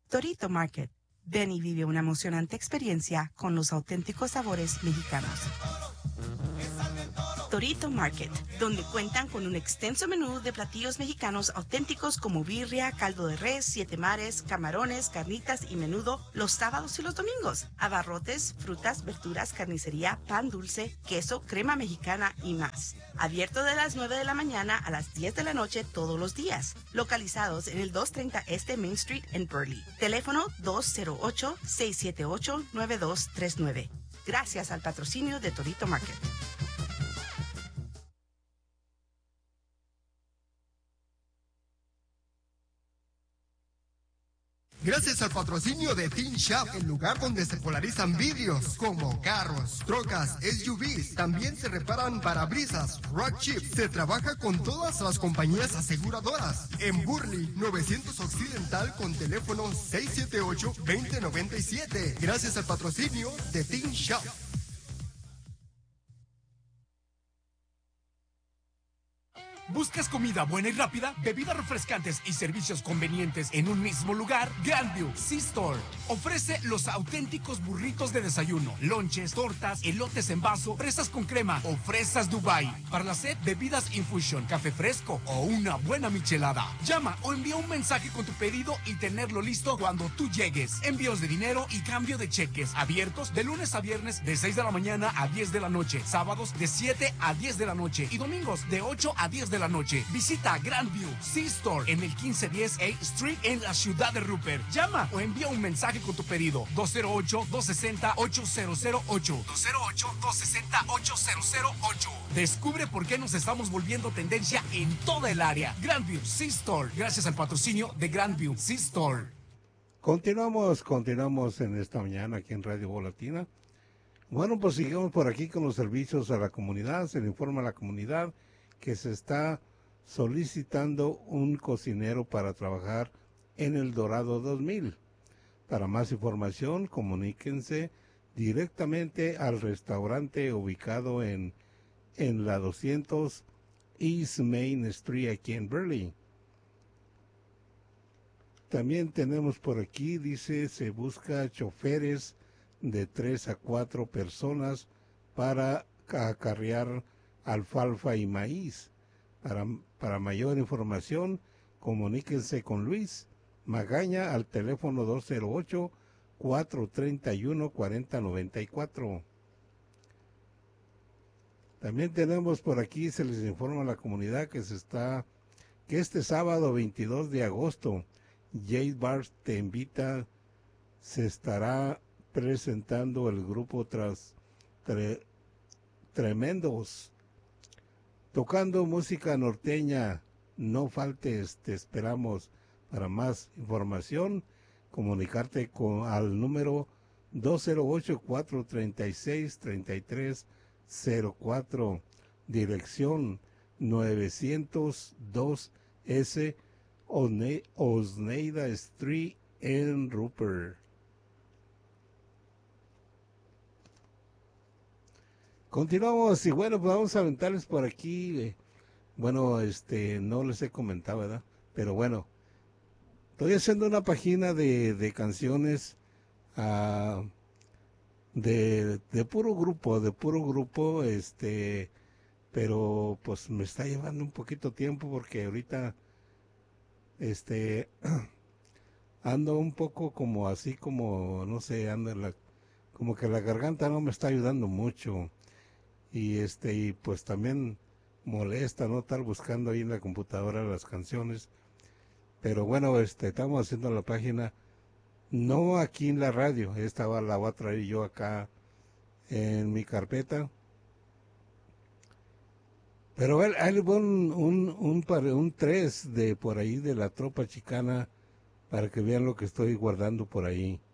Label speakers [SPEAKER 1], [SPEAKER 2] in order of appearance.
[SPEAKER 1] Torito Market. Ven y vive una emocionante experiencia con los auténticos sabores mexicanos. Torito Market, donde cuentan con un extenso menú de platillos mexicanos auténticos como birria, caldo de res, siete mares, camarones, carnitas y menudo los sábados y los domingos. Abarrotes, frutas, verduras, carnicería, pan dulce, queso, crema mexicana y más. Abierto de las 9 de la mañana a las 10 de la noche todos los días. Localizados en el 230 Este Main Street en Burley. Teléfono 208-678-9239. Gracias al patrocinio de Torito Market.
[SPEAKER 2] Gracias al patrocinio de Teen Shop, el lugar donde se polarizan vidrios como carros, trocas, SUVs. También se reparan parabrisas, rock chips. Se trabaja con todas las compañías aseguradoras. En Burley, 900 Occidental con teléfono 678-2097. Gracias al patrocinio de Teen Shop.
[SPEAKER 3] ¿Buscas comida buena y rápida, bebidas refrescantes y servicios convenientes en un mismo lugar? Grandview C-Store ofrece los auténticos burritos de desayuno, lonches, tortas, elotes en vaso, fresas con crema o fresas Dubai. Para la sed, bebidas infusion, café fresco o una buena michelada. Llama o envía un mensaje con tu pedido y tenerlo listo cuando tú llegues. Envíos de dinero y cambio de cheques abiertos de lunes a viernes de 6 de la mañana a 10 de la noche, sábados de 7 a 10 de la noche y domingos de 8 a 10 de la noche. Visita Grandview C-Store en el 1510 A Street en la ciudad de Rupert. Llama o envía un mensaje con tu pedido 208-260-8008. 208-260-8008. Descubre por qué nos estamos volviendo tendencia en toda el área. Grandview C-Store, gracias al patrocinio de Grandview C-Store.
[SPEAKER 4] Continuamos en esta mañana aquí en Radio Voz Latina. Bueno, pues sigamos por aquí con los servicios a la comunidad. Se le informa a la comunidad que se está solicitando un cocinero para trabajar en el Dorado 2000. Para más información, comuníquense directamente al restaurante ubicado en la 200 East Main Street aquí en Burley. También tenemos por aquí, dice, se busca choferes de 3 a 4 personas para acarrear alfalfa y maíz. Para mayor información, comuníquense con Luis Magaña al teléfono 208-431-4094. También tenemos por aquí, se les informa a la comunidad que este sábado 22 de agosto, Jade Bars te invita, se estará presentando el grupo Tremendos, tocando música norteña. No faltes, te esperamos. Para más información, comunicarte al número 208-436-3304, dirección 902S Osneida Street en Rupert. Continuamos y bueno, pues vamos a aventarles por aquí. Bueno, no les he comentado, ¿verdad? Pero bueno, estoy haciendo una página de canciones de puro grupo, pero pues me está llevando un poquito tiempo porque ahorita, ando un poco como así como, no sé, como que la garganta no me está ayudando mucho. Y y pues también molesta no estar buscando ahí en la computadora las canciones, pero bueno, estamos haciendo la página no aquí en la radio, la voy a traer yo acá en mi carpeta, pero hay un 3 de por ahí de la tropa chicana para que vean lo que estoy guardando por ahí.